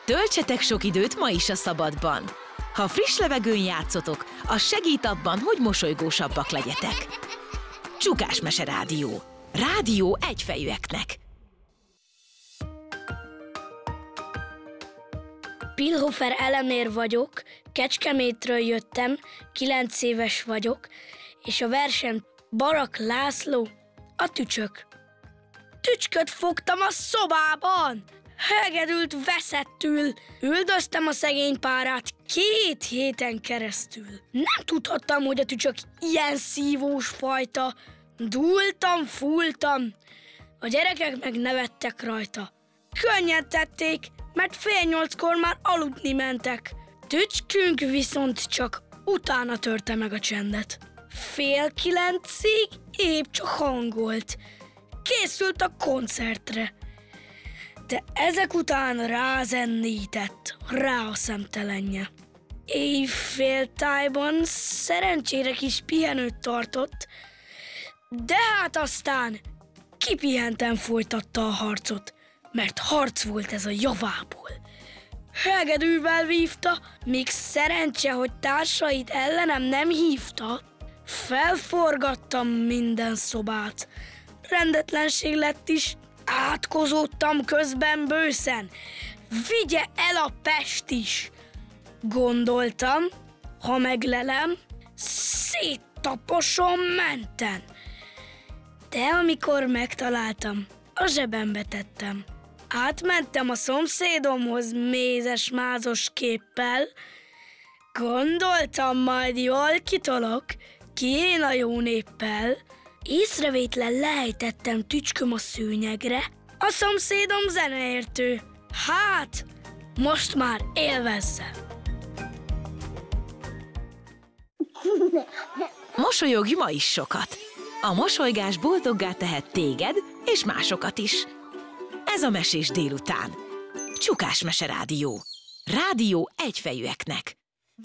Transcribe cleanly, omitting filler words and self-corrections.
Töltsetek sok időt ma is a szabadban. Ha friss levegőn játszotok, az segít abban, hogy mosolygósabbak legyetek. Csukás Mese Rádió. Rádió egyfejűeknek. Pilhofer Elemér vagyok, Kecskemétről jöttem, 9 éves vagyok, és a versem Barak László, a tücsök. Tücsköt fogtam a szobában, hegedült veszettül, üldöztem a szegény párát 2 héten keresztül. Nem tudhattam, hogy a tücsök ilyen szívós fajta. Dúltam, fúltam, a gyerekek meg nevettek rajta. Könnyen tették, mert 7:30-kor már aludni mentek. Tücskünk viszont csak utána törte meg a csendet. 8:30-ig épp csak hangolt. Készült a koncertre. De ezek után rázennített, rá a szemtelenje. Éjféltájban szerencsére kis pihenőt tartott, de hát aztán kipihenten folytatta a harcot, mert harc volt ez a javából. Hegedűvel vívta, míg szerencse, hogy társait ellenem nem hívta. Felforgattam minden szobát. Rendetlenség lett is, átkozódtam közben bőszen. Vigye el a Pest is! Gondoltam, ha meglelem, széttaposom menten. De amikor megtaláltam, a zsebembe tettem. Átmentem a szomszédomhoz mézes-mázos képpel. Gondoltam, majd jól kitolok, ki én a jó néppel. Észrevétlen lejtettem tücsköm a szőnyegre. A szomszédom zeneértő. Hát, most már élvezze! Mosolyogj ma is sokat! A mosolygás boldoggá tehet téged és másokat is. Ez a Mesés délután. Csukás Mese Rádió. Rádió egyfejűeknek.